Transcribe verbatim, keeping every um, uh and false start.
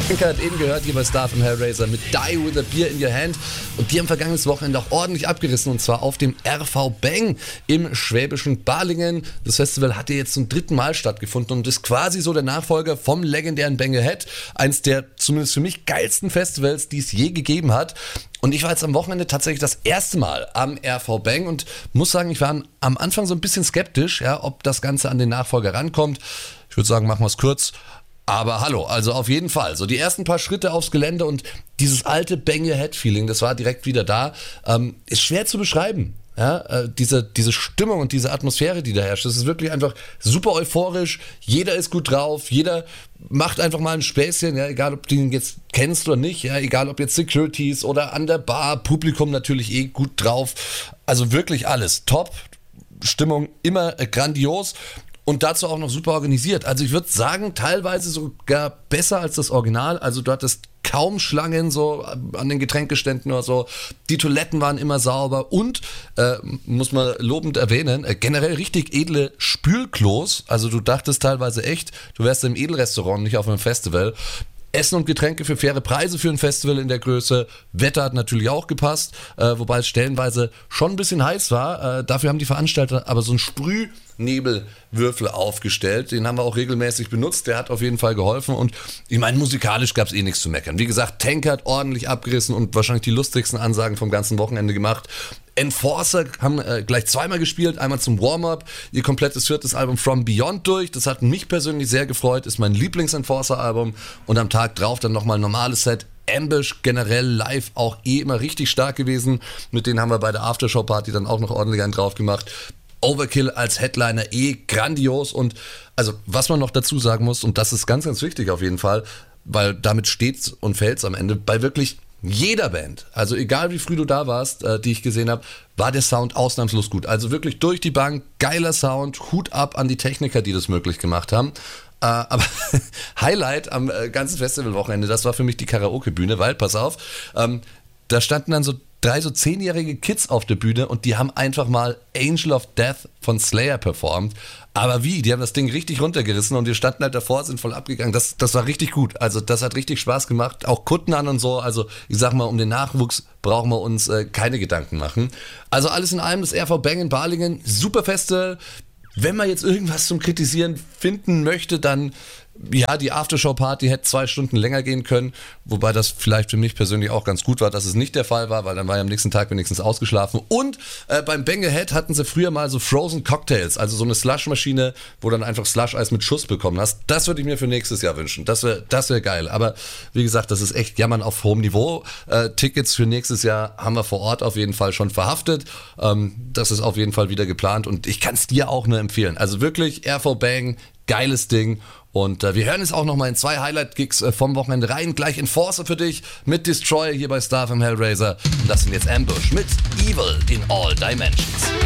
Tankard hat eben gehört hier bei Star from Hellraiser mit Die with a Beer in Your Hand. Und die haben vergangenes Wochenende auch ordentlich abgerissen, und zwar auf dem R V Bang im schwäbischen Balingen. Das Festival hat ja jetzt zum dritten Mal stattgefunden und ist quasi so der Nachfolger vom legendären Bang Ahead. Eins der zumindest für mich geilsten Festivals, die es je gegeben hat. Und ich war jetzt am Wochenende tatsächlich das erste Mal am R V Bang und muss sagen, ich war am Anfang so ein bisschen skeptisch, ja, ob das Ganze an den Nachfolger rankommt. Ich würde sagen, machen wir es kurz. Aber hallo, also auf jeden Fall. So die ersten paar Schritte aufs Gelände und dieses alte Bang Ahead Feeling, das war direkt wieder da. Ähm, ist schwer zu beschreiben. Ja, äh, diese, diese Stimmung und diese Atmosphäre, die da herrscht, das ist wirklich einfach super euphorisch. Jeder ist gut drauf, jeder macht einfach mal ein Späßchen, ja, egal ob du ihn jetzt kennst oder nicht, ja, egal ob jetzt Securities oder an der Bar, Publikum natürlich eh gut drauf. Also wirklich alles top, Stimmung immer äh, grandios. Und dazu auch noch super organisiert. Also ich würde sagen, teilweise sogar besser als das Original. Also du hattest kaum Schlangen so an den Getränkeständen oder so. Die Toiletten waren immer sauber und, äh, muss man lobend erwähnen, äh, generell richtig edle Spülklos. Also du dachtest teilweise echt, du wärst im Edelrestaurant, nicht auf einem Festival. Essen und Getränke für faire Preise für ein Festival in der Größe. Wetter hat natürlich auch gepasst, äh, wobei es stellenweise schon ein bisschen heiß war. Äh, dafür haben die Veranstalter aber so einen Sprühnebelwürfel aufgestellt. Den haben wir auch regelmäßig benutzt. Der hat auf jeden Fall geholfen. Und ich meine, musikalisch gab es eh nichts zu meckern. Wie gesagt, Tankard ordentlich abgerissen und wahrscheinlich die lustigsten Ansagen vom ganzen Wochenende gemacht. Enforcer haben äh, gleich zweimal gespielt, einmal zum Warm-Up, ihr komplettes viertes Album From Beyond durch, das hat mich persönlich sehr gefreut, ist mein Lieblings-Enforcer-Album, und am Tag drauf dann nochmal ein normales Set. Ambush generell live auch eh immer richtig stark gewesen, mit denen haben wir bei der Aftershow-Party dann auch noch ordentlich einen drauf gemacht. Overkill als Headliner eh grandios, und also was man noch dazu sagen muss, und das ist ganz, ganz wichtig auf jeden Fall, weil damit steht's und fällt's am Ende, bei wirklich jeder Band, also egal wie früh du da warst, äh, die ich gesehen habe, war der Sound ausnahmslos gut. Also wirklich durch die Bank, geiler Sound, Hut ab an die Techniker, die das möglich gemacht haben. Äh, aber Highlight am äh, ganzen Festivalwochenende, das war für mich die Karaoke-Bühne, weil, pass auf, ähm, da standen dann so drei so zehnjährige Kids auf der Bühne und die haben einfach mal Angel of Death von Slayer performt. Aber wie? Die haben das Ding richtig runtergerissen und wir standen halt davor, sind voll abgegangen. Das, das war richtig gut. Also das hat richtig Spaß gemacht. Auch Kutten an und so. Also ich sag mal, um den Nachwuchs brauchen wir uns äh, keine Gedanken machen. Also alles in allem, das R V Bang in Balingen, super Festival. Wenn man jetzt irgendwas zum Kritisieren finden möchte, dann ja, die Aftershow-Party hätte zwei Stunden länger gehen können, wobei das vielleicht für mich persönlich auch ganz gut war, dass es nicht der Fall war, weil dann war ich am nächsten Tag wenigstens ausgeschlafen. Und äh, beim Bang Ahead hatten sie früher mal so Frozen Cocktails, also so eine Slush-Maschine, wo dann einfach Slush-Eis mit Schuss bekommen hast. Das würde ich mir für nächstes Jahr wünschen. Das wäre das wär geil. Aber wie gesagt, das ist echt Jammern auf hohem Niveau. Äh, Tickets für nächstes Jahr haben wir vor Ort auf jeden Fall schon verhaftet. Ähm, das ist auf jeden Fall wieder geplant und ich kann es dir auch nur empfehlen. Also wirklich R V Bang, geiles Ding. Und äh, wir hören jetzt auch nochmal in zwei Highlight-Gigs äh, vom Wochenende rein. Gleich Enforcer für dich mit Destroyer hier bei Star from Hellraiser. Und das sind jetzt Ambush mit Evil in All Dimensions.